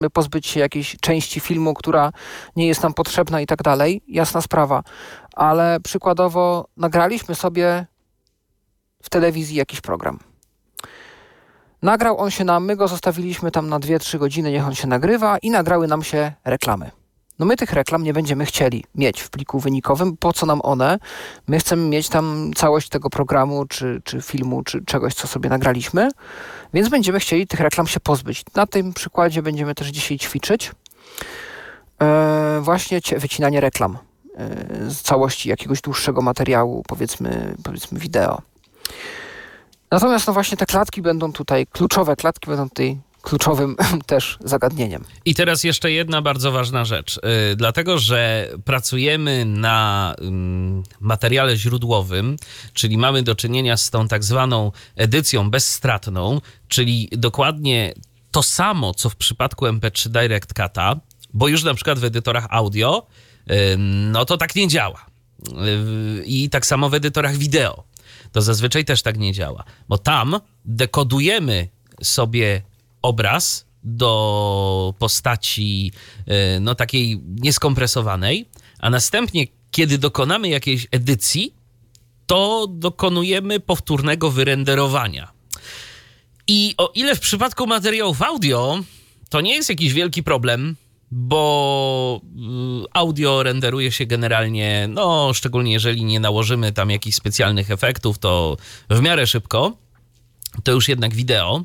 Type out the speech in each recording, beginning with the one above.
pozbyć się jakiejś części filmu, która nie jest nam potrzebna i tak dalej. Jasna sprawa. Ale przykładowo nagraliśmy sobie w telewizji jakiś program. Nagrał on się nam, my go zostawiliśmy tam na 2-3 godziny, niech on się nagrywa i nagrały nam się reklamy. No my tych reklam nie będziemy chcieli mieć w pliku wynikowym. Po co nam one? My chcemy mieć tam całość tego programu, czy filmu, czy czegoś, co sobie nagraliśmy, więc będziemy chcieli tych reklam się pozbyć. Na tym przykładzie będziemy też dzisiaj ćwiczyć właśnie wycinanie reklam z całości jakiegoś dłuższego materiału, powiedzmy wideo. Natomiast no właśnie te klatki będą tutaj, kluczowe klatki będą tutaj kluczowym też zagadnieniem. I teraz jeszcze jedna bardzo ważna rzecz. Dlatego, że pracujemy na materiale źródłowym, czyli mamy do czynienia z tą tak zwaną edycją bezstratną, czyli dokładnie to samo, co w przypadku MP3 Direct Cut'a, bo już na przykład w edytorach audio, no to tak nie działa. I tak samo w edytorach wideo. To zazwyczaj też tak nie działa, bo tam dekodujemy sobie obraz do postaci no takiej nieskompresowanej, a następnie, kiedy dokonamy jakiejś edycji, to dokonujemy powtórnego wyrenderowania. I o ile w przypadku materiałów audio to nie jest jakiś wielki problem, bo audio renderuje się generalnie, no szczególnie jeżeli nie nałożymy tam jakichś specjalnych efektów, to w miarę szybko, to już jednak wideo,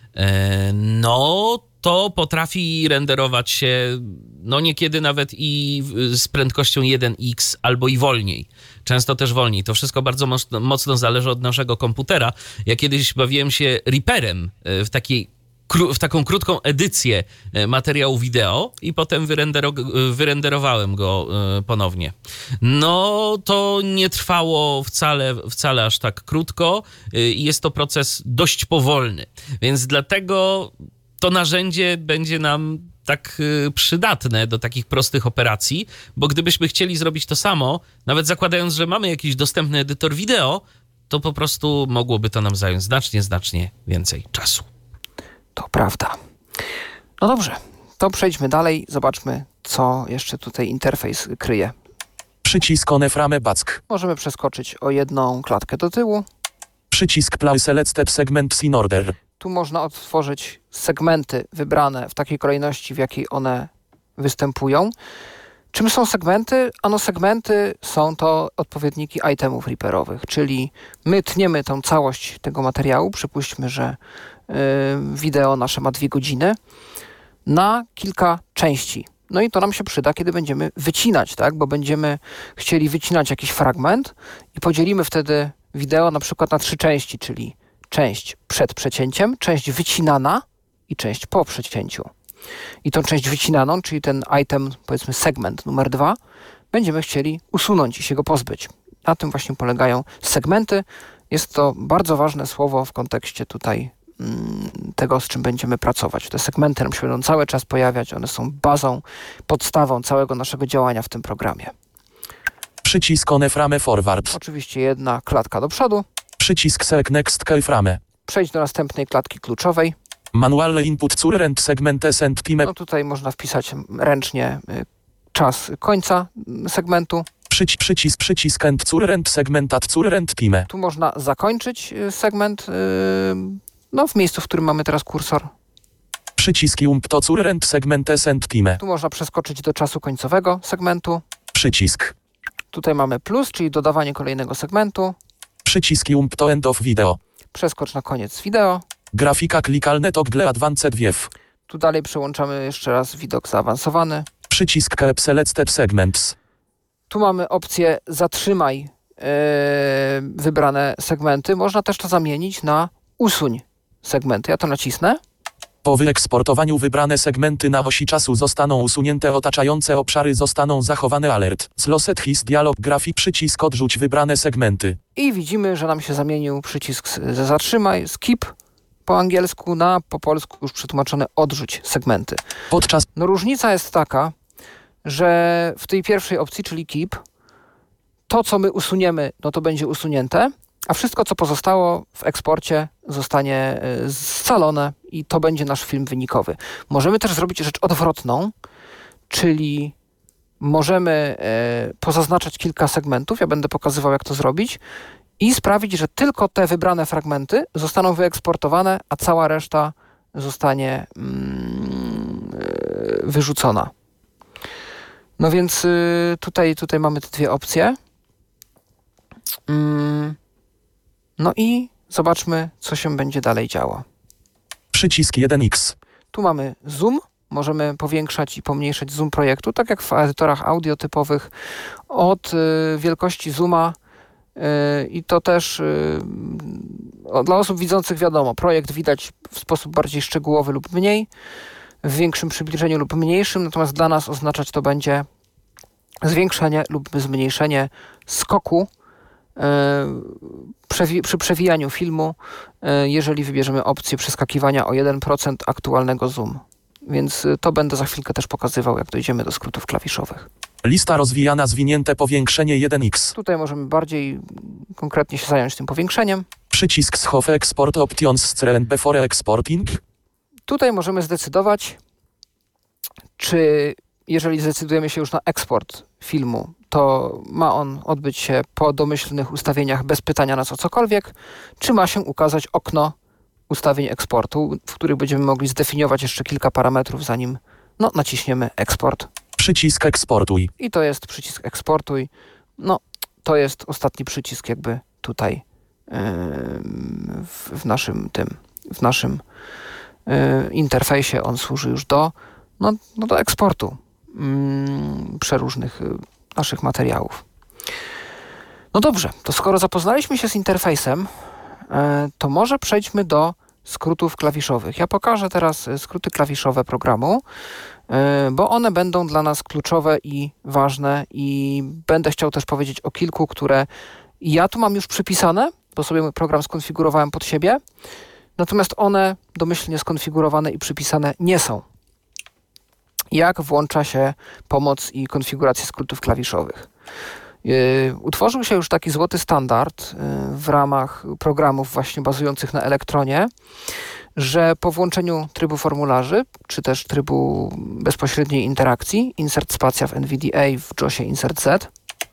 no to potrafi renderować się, no niekiedy nawet i z prędkością 1x albo i wolniej. Często też wolniej. To wszystko bardzo mocno zależy od naszego komputera. Ja kiedyś bawiłem się Reaperem w taką krótką edycję materiału wideo i potem wyrenderowałem go ponownie. No to nie trwało wcale aż tak krótko i jest to proces dość powolny, więc dlatego to narzędzie będzie nam tak przydatne do takich prostych operacji, bo gdybyśmy chcieli zrobić to samo, nawet zakładając, że mamy jakiś dostępny edytor wideo, to po prostu mogłoby to nam zająć znacznie więcej czasu. To prawda. No dobrze, to przejdźmy dalej. Zobaczmy, co jeszcze tutaj interfejs kryje. Przycisk on frame back. Możemy przeskoczyć o jedną klatkę do tyłu. Przycisk play selected segments in order. Tu można otworzyć segmenty wybrane w takiej kolejności, w jakiej one występują. Czym są segmenty? Ano segmenty są to odpowiedniki itemów reaperowych, czyli my tniemy tą całość tego materiału, przypuśćmy, że wideo nasze ma 2 godziny, na kilka części. No i to nam się przyda, kiedy będziemy wycinać, tak? Bo będziemy chcieli wycinać jakiś fragment i podzielimy wtedy wideo na przykład na 3 części, czyli część przed przecięciem, część wycinana i część po przecięciu. I tą część wycinaną, czyli ten item, powiedzmy segment numer 2, będziemy chcieli usunąć i się go pozbyć. Na tym właśnie polegają segmenty. Jest to bardzo ważne słowo w kontekście tutaj tego, z czym będziemy pracować. Te segmenty nam się będą cały czas pojawiać. One są bazą, podstawą całego naszego działania w tym programie. Przycisk on frame forward. Oczywiście jedna klatka do przodu. Przycisk select next keyframe. Przejdź do następnej klatki kluczowej. Manual input current segment and time. No tutaj można wpisać ręcznie czas końca segmentu. Przycisk and current segment at current time. Tu można zakończyć segment no w miejscu, w którym mamy teraz kursor. Przycisk jump to current segment and time. Tu można przeskoczyć do czasu końcowego segmentu. Przycisk. Tutaj mamy plus, czyli dodawanie kolejnego segmentu. Przycisk jump to end of video. Przeskocz na koniec wideo. Grafika klikalne toggle advanced view. Tu dalej przełączamy jeszcze raz widok zaawansowany. Przycisk keep selected segments. Tu mamy opcję zatrzymaj wybrane segmenty. Można też to zamienić na usuń segmenty. Ja to nacisnę. Po wyeksportowaniu wybrane segmenty na osi czasu zostaną usunięte, otaczające obszary zostaną zachowane. Alert. Closed his dialog grafik. Przycisk odrzuć wybrane segmenty. I widzimy, że nam się zamienił przycisk zatrzymaj, skip po angielsku na po polsku już przetłumaczone odrzuć segmenty. Podczas. No różnica jest taka, że w tej pierwszej opcji, czyli keep, to co my usuniemy, no to będzie usunięte, a wszystko, co pozostało w eksporcie, zostanie scalone i to będzie nasz film wynikowy. Możemy też zrobić rzecz odwrotną, czyli możemy pozaznaczać kilka segmentów, ja będę pokazywał, jak to zrobić, i sprawić, że tylko te wybrane fragmenty zostaną wyeksportowane, a cała reszta zostanie wyrzucona. No więc tutaj mamy te dwie opcje. No i zobaczmy, co się będzie dalej działo. Przycisk 1x. Tu mamy zoom. Możemy powiększać i pomniejszać zoom projektu, tak jak w edytorach audio typowych, od wielkości zooma i to też dla osób widzących wiadomo, projekt widać w sposób bardziej szczegółowy lub mniej, w większym przybliżeniu lub mniejszym, natomiast dla nas oznaczać to będzie zwiększenie lub zmniejszenie skoku przy przewijaniu filmu, jeżeli wybierzemy opcję przeskakiwania o 1% aktualnego zoom. Więc to będę za chwilkę też pokazywał, jak dojdziemy do skrótów klawiszowych. Lista rozwijana, zwinięte powiększenie 1x. Tutaj możemy bardziej konkretnie się zająć tym powiększeniem. Przycisk Schove Export Options Screen Before Exporting. Tutaj możemy zdecydować, czy jeżeli zdecydujemy się już na eksport filmu, to ma on odbyć się po domyślnych ustawieniach bez pytania nas o cokolwiek, czy ma się ukazać okno ustawień eksportu, w których będziemy mogli zdefiniować jeszcze kilka parametrów, zanim naciśniemy eksport. Przycisk Eksportuj. I to jest przycisk eksportuj. No, to jest ostatni przycisk jakby tutaj w naszym interfejsie. On służy już do eksportu przeróżnych naszych materiałów. No dobrze, to skoro zapoznaliśmy się z interfejsem, to może przejdźmy do skrótów klawiszowych. Ja pokażę teraz skróty klawiszowe programu, bo one będą dla nas kluczowe i ważne i będę chciał też powiedzieć o kilku, które ja tu mam już przypisane, bo sobie mój program skonfigurowałem pod siebie, natomiast one domyślnie skonfigurowane i przypisane nie są. Jak włącza się pomoc i konfigurację skrótów klawiszowych? Utworzył się już taki złoty standard w ramach programów właśnie bazujących na elektronie, że po włączeniu trybu formularzy, czy też trybu bezpośredniej interakcji, insert spacja w NVDA, w JOSie insert Z,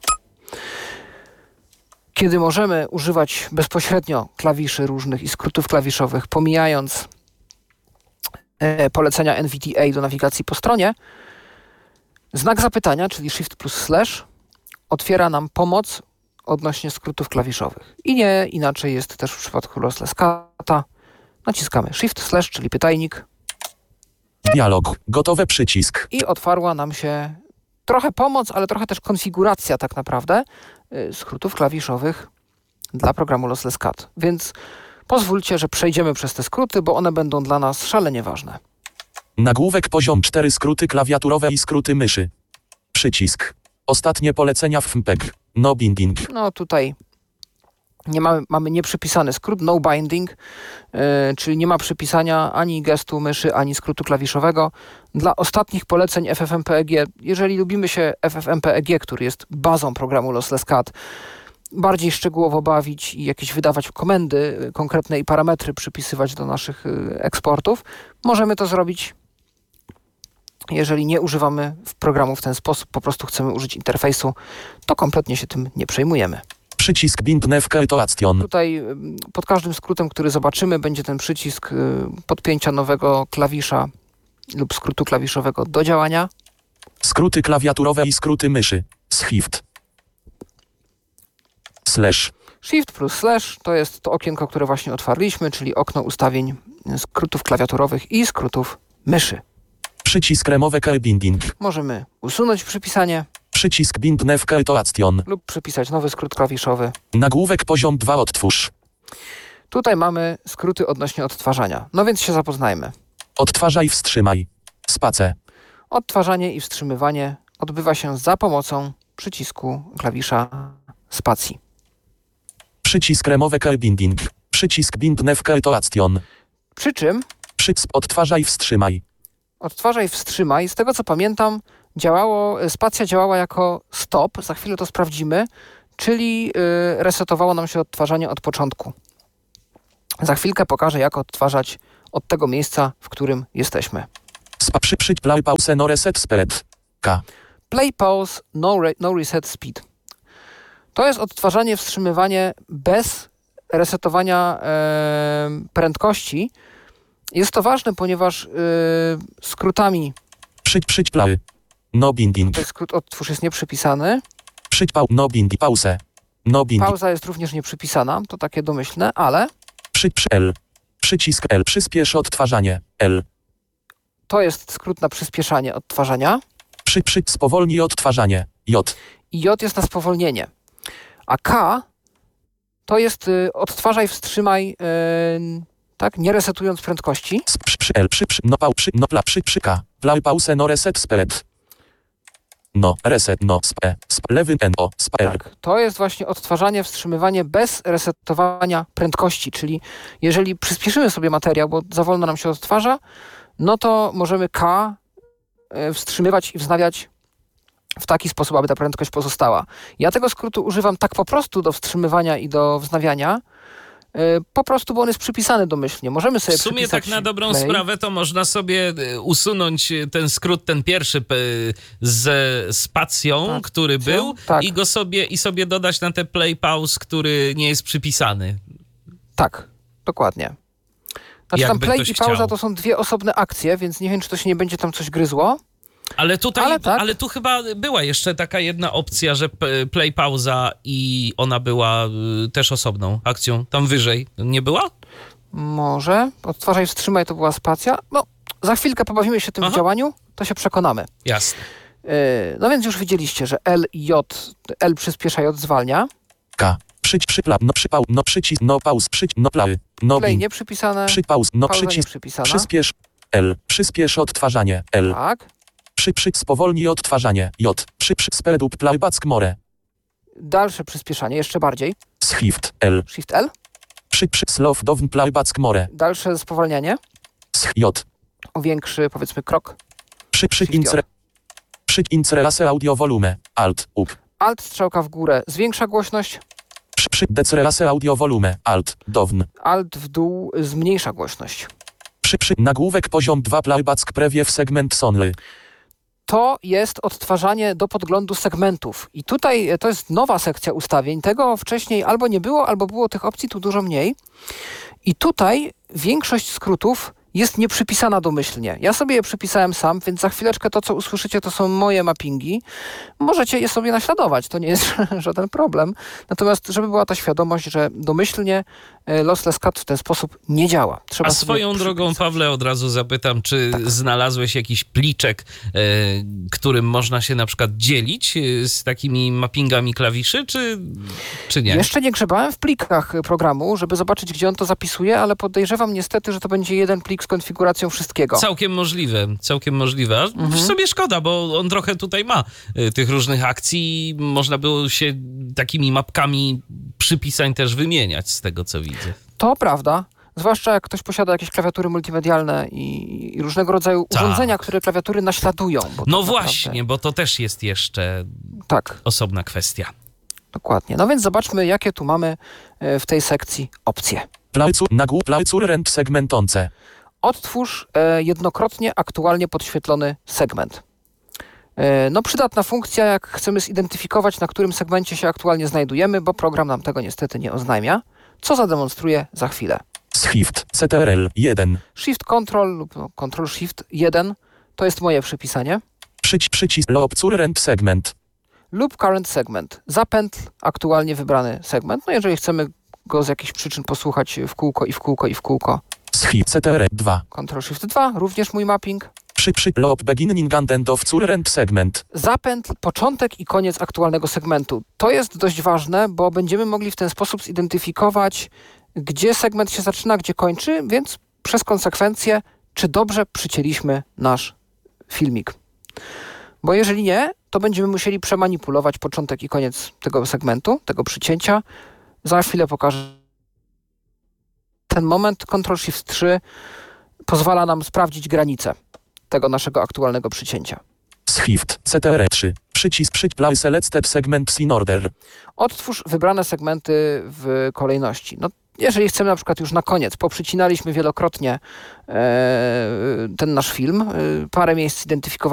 kiedy możemy używać bezpośrednio klawiszy różnych i skrótów klawiszowych, pomijając polecenia NVDA do nawigacji po stronie, znak zapytania, czyli Shift plus slash, otwiera nam pomoc odnośnie skrótów klawiszowych. I nie inaczej jest też w przypadku Lossless Cata. Naciskamy Shift slash, czyli pytajnik. Dialog. Gotowe przycisk. I otwarła nam się trochę pomoc, ale trochę też konfiguracja tak naprawdę skrótów klawiszowych dla programu Lossless Cat. Więc pozwólcie, że przejdziemy przez te skróty, bo one będą dla nas szalenie ważne. Nagłówek poziom 4 skróty klawiaturowe i skróty myszy. Przycisk. Ostatnie polecenia w MPEG. No binding. No tutaj mamy nieprzypisany skrót, no binding, czyli nie ma przypisania ani gestu myszy, ani skrótu klawiszowego. Dla ostatnich poleceń FFmpeg, jeżeli lubimy się FFmpeg, który jest bazą programu Lossless Cat, bardziej szczegółowo bawić i jakieś wydawać komendy konkretne i parametry przypisywać do naszych eksportów, możemy to zrobić. Jeżeli nie używamy programu w ten sposób, po prostu chcemy użyć interfejsu, to kompletnie się tym nie przejmujemy. Przycisk Bind Navigation. Tutaj pod każdym skrótem, który zobaczymy, będzie ten przycisk podpięcia nowego klawisza lub skrótu klawiszowego do działania. Skróty klawiaturowe i skróty myszy. Shift. Slash. Shift plus slash to jest to okienko, które właśnie otwarliśmy, czyli okno ustawień skrótów klawiaturowych i skrótów myszy. Przycisk Remove Binding. Możemy usunąć przypisanie. Przycisk Bind Navigation. Lub przypisać nowy skrót klawiszowy. Nagłówek poziom 2 odtwórz. Tutaj mamy skróty odnośnie odtwarzania. No więc się zapoznajmy. Odtwarzaj, wstrzymaj. Space. Odtwarzanie i wstrzymywanie odbywa się za pomocą przycisku klawisza spacji. Przycisk Remove Binding. Przycisk Bind Navigation. Przy czym Odtwarzaj, wstrzymaj. odtwarzaj, wstrzymaj. Z tego co pamiętam, spacja działała jako stop. Za chwilę to sprawdzimy. czyli resetowało nam się odtwarzanie od początku. Za chwilkę pokażę, jak odtwarzać od tego miejsca, w którym jesteśmy. Play pause no reset speed. K. Play pause no reset speed. To jest odtwarzanie, wstrzymywanie bez resetowania prędkości. Jest to ważne, ponieważ skrótami, Play. No binding. to jest skrót odtwórz jest nieprzypisany. No binding. Pause. No binding. Pauza jest również nieprzypisana, to takie domyślne, ale L. Przycisk L. Przyspiesz odtwarzanie. L. to jest skrót na przyspieszanie odtwarzania. Spowolnij odtwarzanie. J. I J jest na spowolnienie. A K to jest odtwarzaj, wstrzymaj, tak, nie resetując prędkości. L. K. Play pause no reset speed. No, reset, no, lewy N, O, Tak, to jest właśnie odtwarzanie, wstrzymywanie bez resetowania prędkości, czyli jeżeli przyspieszymy sobie materiał, bo za wolno nam się odtwarza, no to możemy K wstrzymywać i wznawiać w taki sposób, aby ta prędkość pozostała. Ja tego skrótu używam tak po prostu do wstrzymywania i do wznawiania, po prostu, bo on jest przypisany domyślnie. Możemy sobie w sumie przypisać tak na dobrą play. sprawę to można sobie usunąć ten skrót, ten pierwszy z spacją, Tak. który był Tak. i sobie dodać na te play pause, który nie jest przypisany. Tak, dokładnie. Znaczy tam Jakby play ktoś i pauza chciał. to są dwie osobne akcje, więc nie wiem, czy to się nie będzie tam coś gryzło. Ale tutaj, Ale tak. ale tu chyba była jeszcze taka jedna opcja, że play pauza i ona była też osobną akcją. Tam wyżej. Nie była? Może. Odtwarzaj, wstrzymaj, to była spacja. No, za chwilkę pobawimy się tym w działaniu, to się przekonamy. Jasne. No więc już widzieliście, że L i J, L przyspiesza, J zwalnia. K. Przycisk, no pauz, no play, no Play bin, nie przypisane, pauz, no pauza nie przycisk, przypisana. przyspiesz, L, przyspiesz odtwarzanie, L, Tak. spowolnij odtwarzanie, J, speed up playback more, Dalsze przyspieszanie, jeszcze bardziej. shift, L, Shift L. slow down playback more, Dalsze spowalnianie. J, O większy, powiedzmy, krok. insere audio volume, Alt, up, Alt, strzałka w górę, zwiększa głośność. decere audio volume, Alt, down, Alt w dół, zmniejsza głośność. nagłówek poziom 2 playback preview segment sonly. To jest odtwarzanie do podglądu segmentów. I tutaj to jest nowa sekcja ustawień. Tego wcześniej albo nie było, albo było tych opcji tu dużo mniej. I tutaj większość skrótów jest nieprzypisana domyślnie. Ja sobie je przypisałem sam, więc za chwileczkę to, co usłyszycie, to są moje mappingi. Możecie je sobie naśladować, to nie jest żaden problem. Natomiast, żeby była ta świadomość, że domyślnie Lossless Cut w ten sposób nie działa. Trzeba A sobie swoją drogą, przypisać. Pawle, od razu zapytam, czy znalazłeś jakiś pliczek, którym można się na przykład dzielić z takimi mappingami klawiszy, czy nie? Jeszcze nie grzebałem w plikach programu, żeby zobaczyć, gdzie on to zapisuje, ale podejrzewam niestety, że to będzie jeden plik z konfiguracją wszystkiego. Całkiem możliwe, całkiem możliwe. W sobie szkoda, bo on trochę tutaj ma tych różnych akcji i można było się takimi mapkami przypisań też wymieniać z tego, co widzę. To prawda. Zwłaszcza jak ktoś posiada jakieś klawiatury multimedialne i różnego rodzaju Tak. urządzenia, które klawiatury naśladują. Bo No tak właśnie, bo to też jest jeszcze Tak, osobna kwestia. dokładnie. No więc zobaczmy, jakie tu mamy w tej sekcji opcje. Playcur rent segmentonce. Odtwórz jednokrotnie aktualnie podświetlony segment. No przydatna funkcja, jak chcemy zidentyfikować, na którym segmencie się aktualnie znajdujemy, bo program nam tego niestety nie oznajmia, co zademonstruję za chwilę. Shift, CTRL, 1. Shift Ctrl lub Ctrl Shift 1 to jest moje przypisanie. Przycisk Lobcur rent segment. Lub Current Segment. Zapętl aktualnie wybrany segment. No jeżeli chcemy go z jakichś przyczyn posłuchać w kółko i w kółko i w kółko. Shift, CTRL, 2. Ctrl Shift 2, również mój mapping. Lob beginning and end of cur rent segment. Zapętl początek i koniec aktualnego segmentu. To jest dość ważne, bo będziemy mogli w ten sposób zidentyfikować, gdzie segment się zaczyna, gdzie kończy, więc przez konsekwencję, czy dobrze przycięliśmy nasz filmik. Bo jeżeli nie, to będziemy musieli przemanipulować początek i koniec tego segmentu, tego przycięcia. Za chwilę pokażę. Ten moment Ctrl Shift 3 pozwala nam sprawdzić granicę tego naszego aktualnego przycięcia. Shift, CTRL3. Przycisk play selected segments in order. Odtwórz wybrane segmenty w kolejności. No, jeżeli chcemy na przykład już na koniec, poprzycinaliśmy wielokrotnie ten nasz film, parę miejsc zidentyfikowaliśmy,